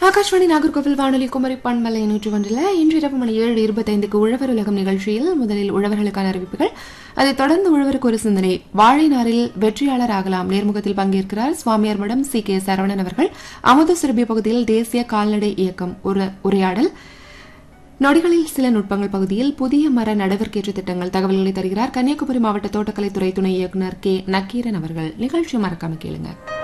ஆகாஷ்வாணி நாகர்கோவில் வானொலி குமரி பண்பலை 101 இன்று இரவு மணி 7:25 உழவர் உலகம் நிகழ்ச்சியில் முதலில் உழவர்களுக்கான அறிவிப்புகள். அதைத் தொடர்ந்து உழவருக்கு ஒரு சிந்தனை. வாழை நாரில் வெற்றியாளர் ஆகலாம் நேர்முகத்தில் பங்கேற்கிறார் சுவாமியார் மடம் சி.கே. சரவணன் அவர்கள். அமுத சுரபி பகுதியில் தேசிய கால்நடை இயக்கம் உரையாடல். நொடிகளில் சில நுட்பங்கள் பகுதியில் புதிய மர நடவடிக்கை திட்டங்கள் தகவல்களை தருகிறார் கன்னியாகுமரி மாவட்ட தோட்டக்கலைத்துறை துணை இயக்குநர் கே. நக்கீரன் அவர்கள். நிகழ்ச்சி மறக்காம கேளுங்க.